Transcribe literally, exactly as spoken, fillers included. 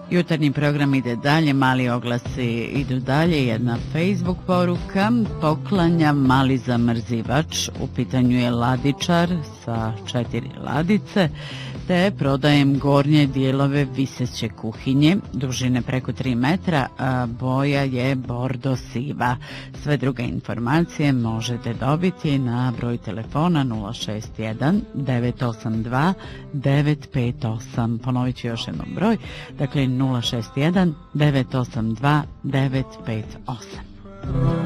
Jutarnji program ide dalje, mali oglasi idu dalje, jedna Facebook poruka, poklanja mali zamrzivač, u pitanju je ladičar sa četiri ladice, te prodajem gornje dijelove viseće kuhinje, dužine preko tri metra, a boja je bordo siva. Sve druge informacije možete dobiti na broj telefona nula šest jedan devet osam dva devet pet osam. Ponovit ću još jednom broj, dakle nula šest jedan devet osam dva devet pet osam.